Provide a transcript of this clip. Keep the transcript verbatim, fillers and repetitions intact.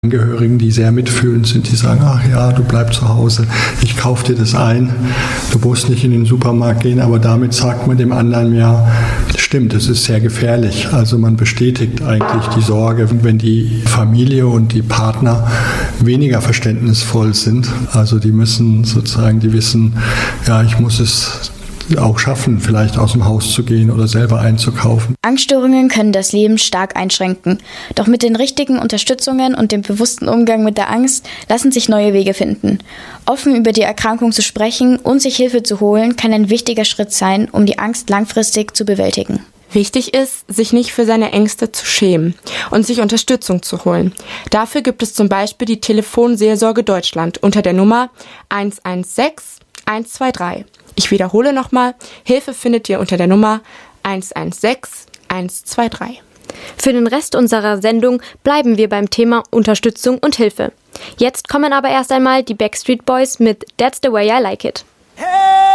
Angehörigen, die sehr mitfühlend sind, die sagen, ach ja, du bleib zu Hause, ich kaufe dir das ein, du musst nicht in den Supermarkt gehen, aber damit sagt man dem anderen ja, stimmt, es ist sehr gefährlich. Also man bestätigt eigentlich die Sorge, wenn die Familie und die Partner weniger verständnisvoll sind. Also die müssen sozusagen, die wissen, ja, ich muss es auch schaffen, vielleicht aus dem Haus zu gehen oder selber einzukaufen. Angststörungen können das Leben stark einschränken. Doch mit den richtigen Unterstützungen und dem bewussten Umgang mit der Angst lassen sich neue Wege finden. Offen über die Erkrankung zu sprechen und sich Hilfe zu holen, kann ein wichtiger Schritt sein, um die Angst langfristig zu bewältigen. Wichtig ist, sich nicht für seine Ängste zu schämen und sich Unterstützung zu holen. Dafür gibt es zum Beispiel die Telefonseelsorge Deutschland unter der Nummer eins eins sechs eins zwei drei. Ich wiederhole nochmal, Hilfe findet ihr unter der Nummer eins eins sechs eins zwei drei. Für den Rest unserer Sendung bleiben wir beim Thema Unterstützung und Hilfe. Jetzt kommen aber erst einmal die Backstreet Boys mit That's the Way I Like It. Hey!